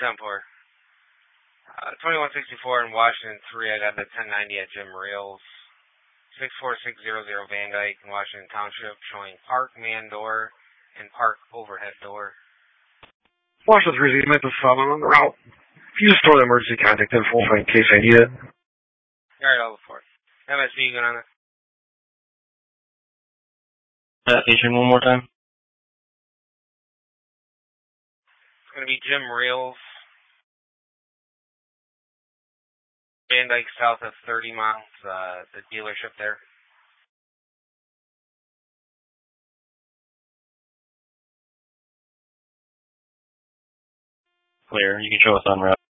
10-4. 2164 in Washington 3, I got the 1090 at Jim Reels. 64600 Van Dyke in Washington Township, showing park man door and park overhead door. Washington 3, Memphis 7 on the route. If you just throw an emergency contact info in case I need it. Alright, I'll look for it. MSB, you good on it? Station one more time. It's going to be Jim Reels. Van Dyke south of 30 miles, the dealership there. Clear. You can show us on route.